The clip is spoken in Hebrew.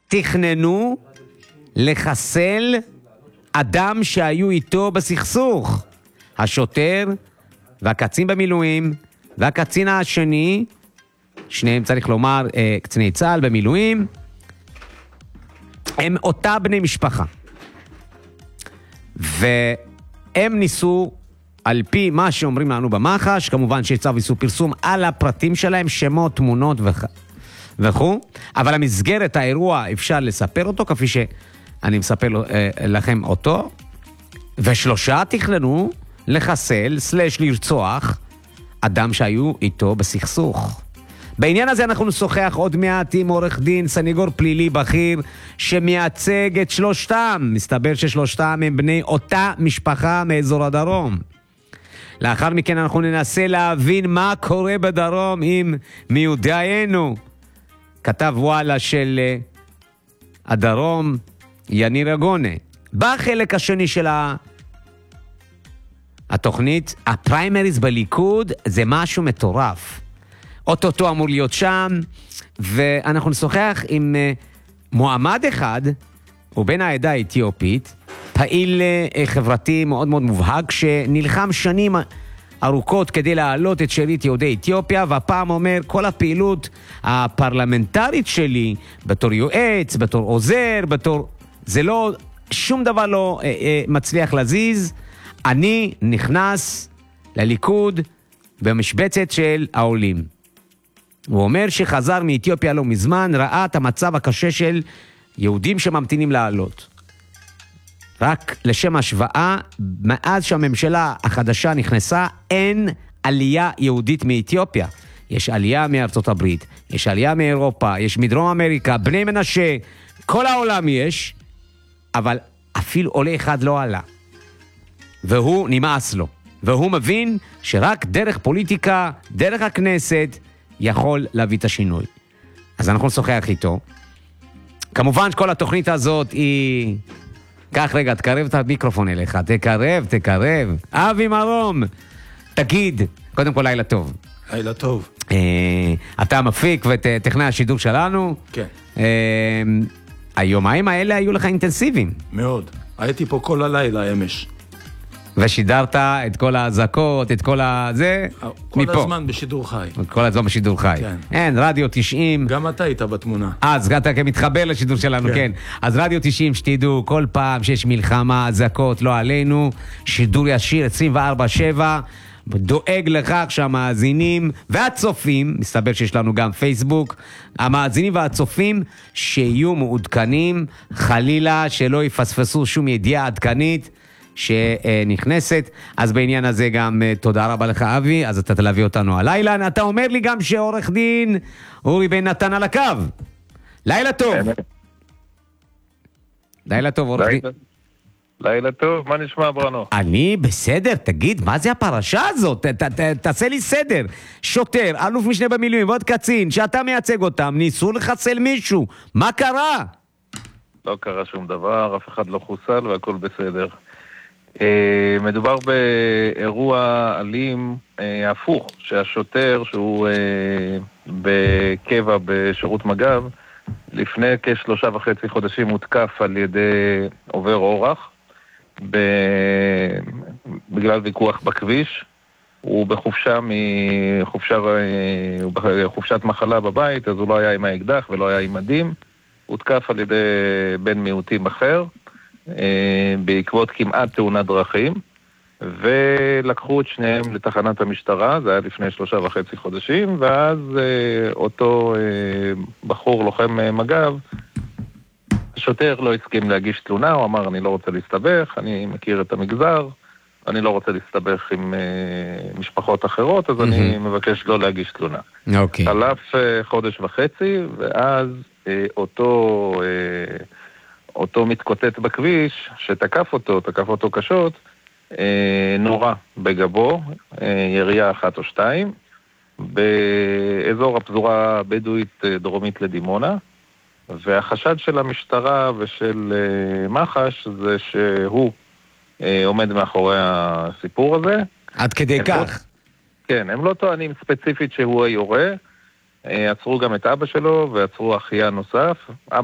תכננו לחסל אדם שהיו איתו בסכסוך. השוטר והקצין במילואים והקצין השני, שניהם צריך לומר קציני צה"ל במילואים, הם אותה בני משפחה. והם ניסו, על פי מה שאומרים לנו במח"ש, כמובן שצו איסור פרסום על הפרטים שלהם, שמות, תמונות וכו', אבל המסגרת האירוע אפשר לספר אותו כפי שאני מספר לכם אותו, ושלושה תכננו לחסל / לרצוח אדם שהיו איתו בסכסוך. בעניין הזה אנחנו נשוחח עוד מעט עם עורך דין, סניגור פלילי בכיר שמייצג את שלושתם. מסתבר ששלושתם הם בני אותה משפחה מאזור הדרום. לאחר מכן אנחנו ננסה להבין מה קורה בדרום עם מיודענו. כתב וואלה של הדרום יניר אגונה. בחלק השני של התוכנית, הפריימריז בליכוד זה משהו מטורף. אוטוטו אמור להיות שם, ואנחנו נשוחח עם מועמד אחד, הוא בן העדה האתיופית, פעיל חברתי מאוד מאוד מובהק, שנלחם שנים ארוכות כדי להעלות את שארית יהודי אתיופיה, והפעם אומר, כל הפעילות הפרלמנטרית שלי, בתור יועץ, בתור עוזר, זה לא, שום דבר לא מצליח להזיז, אני נכנס לליכוד במשבצת של העולים. הוא אומר שחזר מאתיופיה לא מזמן, ראה את המצב הקשה של יהודים שממתינים לעלות. רק לשם השוואה, מאז שהממשלה החדשה נכנסה, אין עלייה יהודית מאתיופיה. יש עלייה מארצות הברית, יש עלייה מאירופה, יש מדרום אמריקה, בני מנשה, כל העולם יש, אבל אפילו עולה אחד לא עלה. והוא נמאס לו. והוא מבין שרק דרך פוליטיקה, דרך הכנסת, יכול להביא את השינוי. אז אנחנו נשוחח איתו. כמובן שכל התוכנית הזאת היא... קח רגע, תקרב את המיקרופון אליך. תקרב. אבי מרום, תגיד, קודם כל לילה טוב. לילה טוב. אתה מפיק וטכנאי השידור שלנו. כן. היומיים האלה היו לך אינטנסיביים. מאוד. הייתי פה כל הלילה אמש. ושידרת את כל ההזקות, את כל הזה, כל מפה. הזמן בשידור חי. כל הזמן בשידור חי. כן. אין, רדיו 90. גם אתה היית בתמונה. אז אתה מתחבר לשידור שלנו, כן. אז רדיו 90, שתדעו, כל פעם שיש מלחמה, הזקות, לא עלינו, שידור ישיר 24/7, דואג לכך שהמאזינים והצופים, מסתבר שיש לנו גם פייסבוק, המאזינים והצופים שיהיו מעודכנים, חלילה שלא יפספסו שום ידיעה עדכנית, שנכנסת. אז בעניין הזה גם תודה רבה לך אבי, אז אתה תלווה אותנו הלילה. אתה אומר לי גם שעורך דין אורי בן נתן על הקו. לילה טוב. לילה טוב עורך דין. לילה טוב, מה נשמע ברנו? אני בסדר, תגיד, מה זה הפרשה הזאת? תעשה לי סדר. שוטר, אלוף משנה במילואים ועוד קצין שאתה מייצג אותם, ניסו לחסל מישהו, מה קרה? לא קרה שום דבר, אף אחד לא חוסל והכל בסדר. מדובר באירוע אלים הפוך, שהשוטר שהוא בקבע בשירות מג"ב, לפני כ3.5 חודשים מותקף על ידי עובר אורח בגלל ויכוח בכביש. הוא בחופשת מחלה בבית, אז הוא לא היה עם האקדח ולא היה עם מדים. הותקף על ידי בן מיעוטים אחר בעקבות כמעט תאונת דרכים, ולקחו את שניהם לתחנת המשטרה. זה היה לפני 3.5 חודשים, ואז אותו בחור לוחם מג"ב, השוטר לא הסכים להגיש תלונה, הוא אמר אני לא רוצה להסתבך, אני מכיר את המגזר, אני לא רוצה להסתבך עם משפחות אחרות, אז אני מבקש לא להגיש תלונה. חלף 1.5 חודש, ואז אותו מתקוטט בכביש שתקף אותו קשות, נורא בגבו, ירייה 1 או 2, באזור הפזורה הבדואית דרומית לדימונה, והחשד של המשטרה ושל מח"ש זה שהוא עומד מאחורי הסיפור הזה. עד כדי כך? כן, הם לא טוענים ספציפית שהוא היורה, עצרו גם את אבא שלו ועצרו אחיה נוסף.